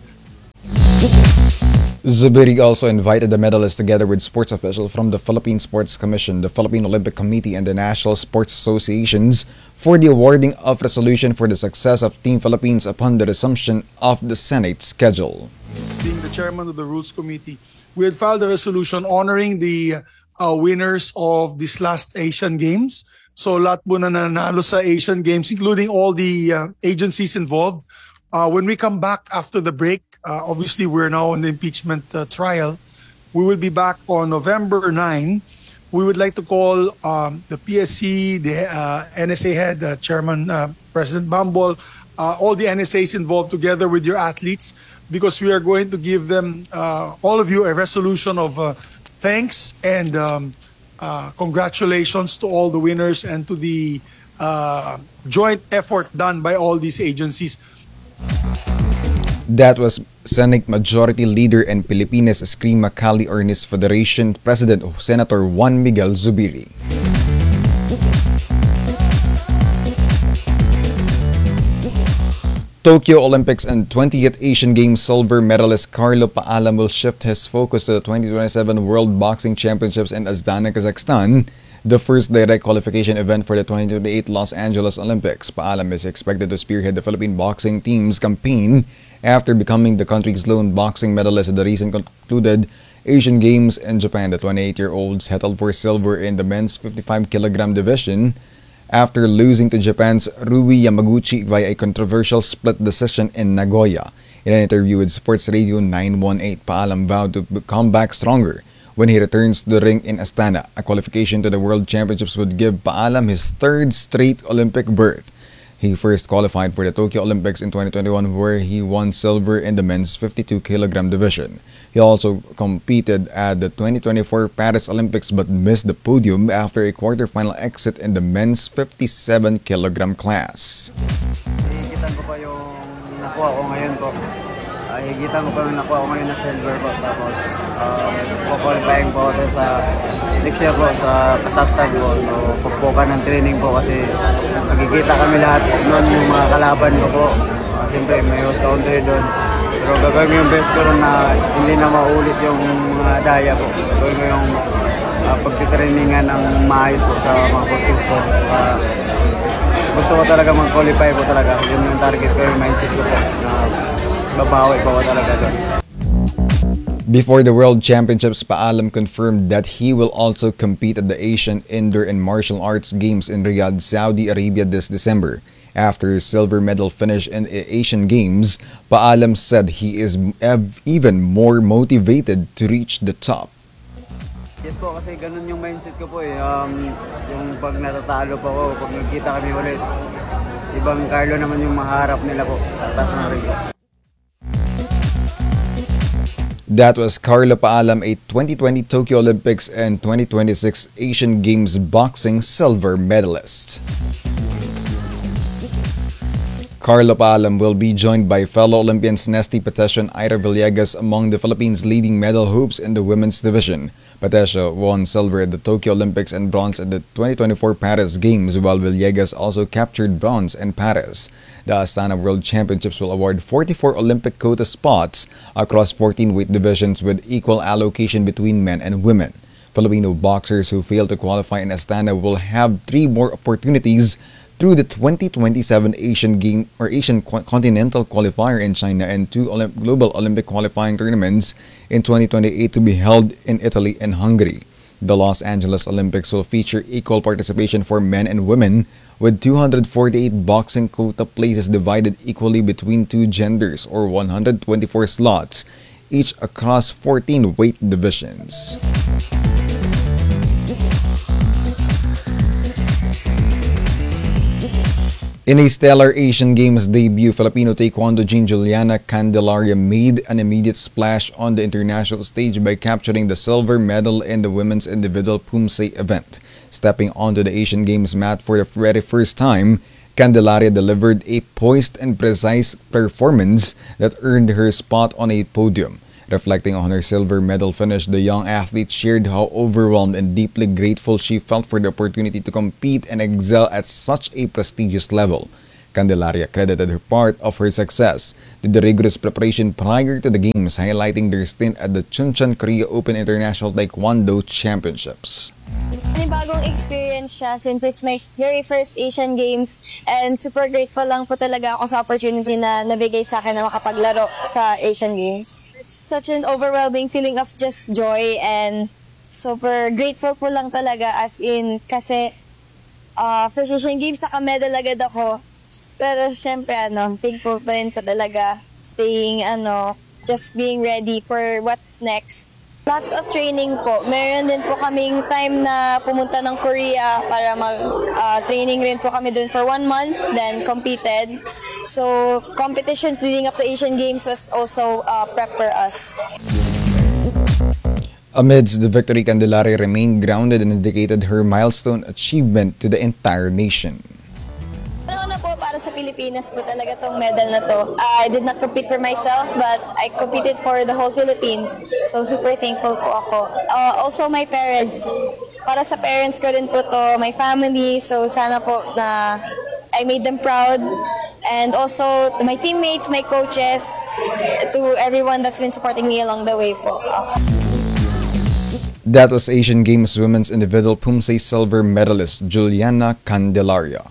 Zubiri also invited the medalists together with sports officials from the Philippine Sports Commission, the Philippine Olympic Committee, and the National Sports Associations for the awarding of resolution for the success of Team Philippines upon the resumption of the Senate schedule. Being the chairman of the Rules Committee, we had filed a resolution honoring the winners of this last Asian Games. So lahat po na nanalo sa Asian Games, including all the agencies involved. When we come back after the break, obviously we're now on the impeachment trial. We will be back on November 9. We would like to call the PSC, the NSA head, Chairman President Bambol, all the NSAs involved together with your athletes, because we are going to give them, all of you, a resolution of thanks and congratulations to all the winners and to the joint effort done by all these agencies. That was Senate Majority Leader and Pilipinas Eskrima Kali Ernest Federation President Senator Juan Miguel Zubiri. Tokyo Olympics and 20th Asian Games silver medalist Carlo Paalam will shift his focus to the 2027 World Boxing Championships in Astana, Kazakhstan, the first direct qualification event for the 2028 Los Angeles Olympics. Paalam is expected to spearhead the Philippine boxing team's campaign after becoming the country's lone boxing medalist at the recent concluded Asian Games in Japan. The 28-year-old settled for silver in the men's 55-kilogram division after losing to Japan's Rui Yamaguchi via a controversial split decision in Nagoya. In an interview with Sports Radio 918, Paalam vowed to come back stronger when he returns to the ring in Astana. A qualification to the World Championships would give Paalam his third straight Olympic berth. He first qualified for the Tokyo Olympics in 2021, where he won silver in the men's 52-kilogram division. He also competed at the 2024 Paris Olympics but missed the podium after a quarterfinal exit in the men's 57-kilogram class. Higitan ko pa yung nakuha ko ngayon po. Higitan ko pa yung nakuha ko ngayon na silver po. Tapos, qualifying po ako sa next year po sa Kazakhstan po. So, pagpukan ng training po kasi magkikita kami lahat noon yung mga kalaban ko po. Siyempre, may host country doon. Pero gagawin ko yung best ko rin na hindi na maulit yung mga daya po. Gagawin ko yung pagtitrainingan ng maayos po sa mga coaches ko. Gusto ko talaga mag-qualify po talaga. Yun yung target ko, yung mindset ko po. Na babawi po ko talaga doon. Before the World Championships, Paalam confirmed that he will also compete at the Asian Indoor and Martial Arts Games in Riyadh, Saudi Arabia this December. After his silver medal finish in the Asian Games, Paalam said he is even more motivated to reach the top. Yes po, kasi ganun yung mindset ko po eh. Yung pag natatalo po ako, pag nagkita kami ulit, ibang Carlo naman yung maharap nila po sa taas ng ring. That was Carlo Paalam, a 2020 Tokyo Olympics and 2026 Asian Games boxing silver medalist. Carlo Paalam will be joined by fellow Olympians Nesty Petesio and Ira Villegas among the Philippines' leading medal hopes in the women's division. Petesio won silver at the Tokyo Olympics and bronze at the 2024 Paris Games, while Villegas also captured bronze in Paris. The Astana World Championships will award 44 Olympic quota spots across 14 weight divisions with equal allocation between men and women. Filipino boxers who fail to qualify in Astana will have 3 more opportunities through the 2027 Asian Game or Asian Continental Qualifier in China and 2 Global Olympic qualifying tournaments in 2028 to be held in Italy and Hungary. The Los Angeles Olympics will feature equal participation for men and women, with 248 boxing quota places divided equally between two genders, or 124 slots, each across 14 weight divisions. In a stellar Asian Games debut, Filipino Taekwondo Jin Juliana Candelaria made an immediate splash on the international stage by capturing the silver medal in the women's individual Pumse event. Stepping onto the Asian Games mat for the very first time, Candelaria delivered a poised and precise performance that earned her spot on a podium. Reflecting on her silver medal finish, the young athlete shared how overwhelmed and deeply grateful she felt for the opportunity to compete and excel at such a prestigious level. Candelaria credited her part of her success to the rigorous preparation prior to the games, highlighting their stint at the Chuncheon Korea Open International Taekwondo Championships. Bagong experience siya since it's my very first Asian Games, and super grateful lang po talaga ako sa opportunity na nabigay sa akin na makapaglaro sa Asian Games. Such an overwhelming feeling of just joy, and super grateful po lang talaga, as in kasi first Asian Games naka-medal agad ako. Pero syempre thankful pa rin sa talaga staying just being ready for what's next. Lots of training po. Meron din po kaming time na pumunta ng Korea para mag-training rin po kami dun for 1 month, then competed. So, competitions leading up to Asian Games was also prep for us. Amidst the victory, Candelaria remained grounded and dedicated her milestone achievement to the entire nation. Po, para sa Pilipinas po talaga tong medal na to. I did not compete for myself, but I competed for the whole Philippines. So super thankful po ako. Also my parents. Para sa parents ko rin po to, my family. So sana po na I made them proud. And also to my teammates, my coaches, to everyone that's been supporting me along the way po. That was Asian Games Women's Individual Pumse silver medalist Juliana Candelaria.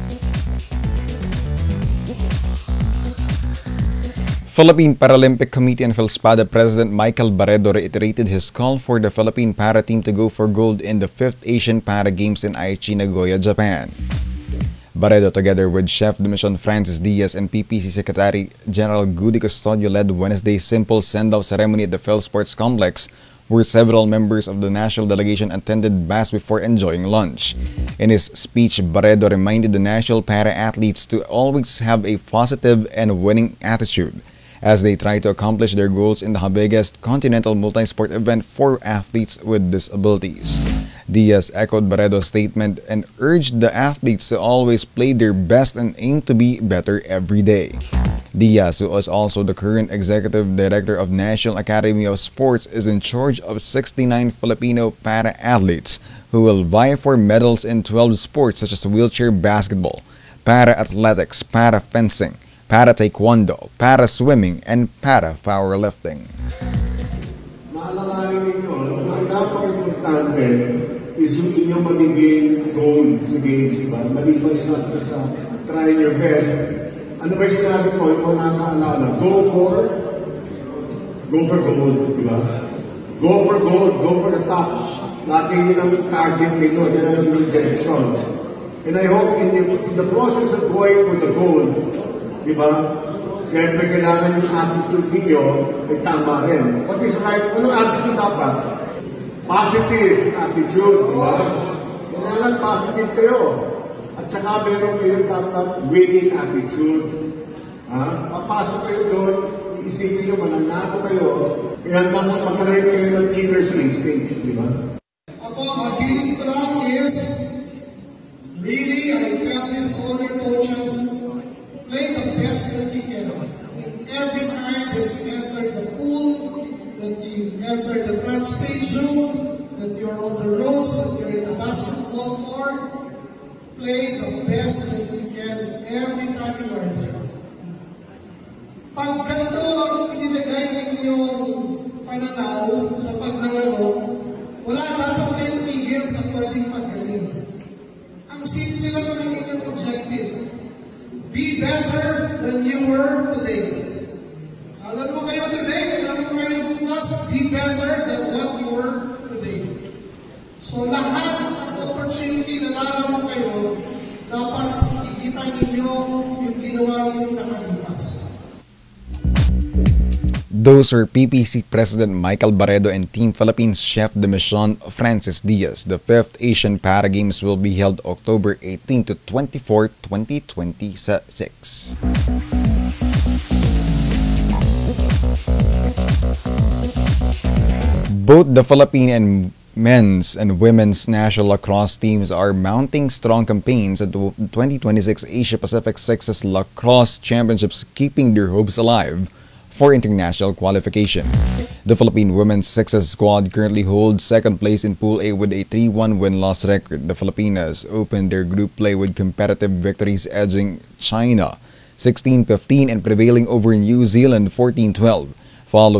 Philippine Paralympic Committee and PhilSPADA President Michael Barredo reiterated his call for the Philippine para team to go for gold in the 5th Asian Para Games in Aichi, Nagoya, Japan. Barredo, together with Chef de Mission Francis Diaz and PPC Secretary General Goody Custodio, led Wednesday's simple send-off ceremony at the PhilSports Complex, where several members of the national delegation attended mass before enjoying lunch. In his speech, Barredo reminded the national para-athletes to always have a positive and winning attitude as they try to accomplish their goals in the biggest continental multi-sport event for athletes with disabilities. Diaz echoed Barredo's statement and urged the athletes to always play their best and aim to be better every day. Diaz, who is also the current executive director of National Academy of Sports, is in charge of 69 Filipino para-athletes who will vie for medals in 12 sports such as wheelchair basketball, para-athletics, para-fencing, para-taekwondo, para-swimming, and para-powerlifting. Maalalahanin ninyo, ang napaka-importante is yung inyong magiging goal sa games, diba? Maliban sa trying your best. Ano ba yung sinabi ko? Yung nakakaalala, go for gold, diba? Go for gold, go for the top. Lagi yun ang target ninyo, yun ang yung direction. And I hope in the process of going for the gold, diba? Siyempre, kailangan yung attitude ninyo ay tama rin. What is right? Anong attitude dapat? Positive attitude, diba? Kailangan positive kayo. At saka meron kayo dapat winning attitude. Papasok kayo doon, iisipin nyo, mananalo kayo, kaya naman magkaroon kayo ng killer's instinct, diba? Ako, ang feeling ko lang is, really, I tell this to other coaches, play the best that you can. And every time that you enter the pool, that you enter the track station, that you're on the roads, that you're in the basketball court, play the best that you can every time you are there. Pag ganito ang inilagay ninyong pananaw sa paglalaro, wala dapat kayong tigil sa pwedeng paggaling. Ang simple lang ng inyong objective. Be better than you were today. Alam mo kayo today, alam mo kayo bukas, be better than what you were today. So lahat ng opportunity na lalaman kayo, dapat ikita ninyo yung ginawa ninyo nakalipas. Those are PPC President Michael Barredo and Team Philippines Chef de Mission Francis Diaz. The 5th Asian Para Games will be held October 18 to 24, 2026. Both the Philippine and men's and women's national lacrosse teams are mounting strong campaigns at the 2026 Asia Pacific Sixes Lacrosse Championships, keeping their hopes alive for international qualification. The Philippine women's sixes squad currently holds second place in Pool A with a 3-1 win-loss record. The Filipinas opened their group play with competitive victories, edging China 16-15 and prevailing over New Zealand 14-12. Following